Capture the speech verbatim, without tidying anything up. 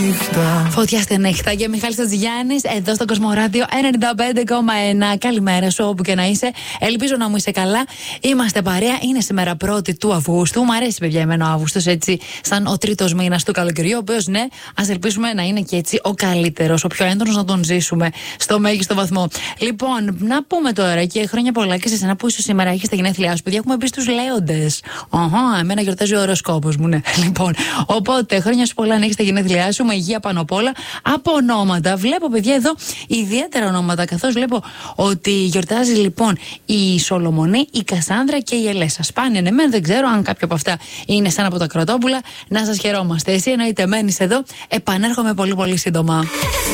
Φωτιά στη νύχτα και Μιχάλης Ατζηγιάννης εδώ στο Κοσμοράδιο ενενήντα πέντε κόμμα ένα. Καλημέρα σου όπου και να είσαι. Ελπίζω να μου είσαι καλά. Είμαστε παρέα. Είναι σήμερα πρώτη του Αυγούστου. Μ' αρέσει, παιδιά, εμένα ο Αύγουστος, έτσι, σαν ο τρίτος μήνας του καλοκαιριού. Ο οποίος, ναι, ας ελπίσουμε να είναι και έτσι ο καλύτερος, ο πιο έντονος, να τον ζήσουμε στο μέγιστο βαθμό. Λοιπόν, να πούμε τώρα και χρόνια πολλά και σε εσένα που ίσως σήμερα έχεις τα γενέθλιά σου. Παιδιά, έχουμε μπει στους Λέοντες. Αχα, εμένα γιορτάζει ο οροσκόπος μου, ναι. Λοιπόν, οπότε χρόνια σου πολλά να έχεις τα γενέθλιά σου. Με υγεία πάνω απ' όλα. Από ονόματα, βλέπω, παιδιά, εδώ ιδιαίτερα ονόματα, καθώς βλέπω ότι γιορτάζει λοιπόν η Σολομονή, η Κασάνδρα και η Ελέσσα. Σπάνια, ναι, μεν, δεν ξέρω αν κάποιο από αυτά είναι σαν από τα Κροτόπουλα. Να σας χαιρόμαστε. Εσύ εννοείται μένεις εδώ. Επανέρχομαι πολύ πολύ σύντομα.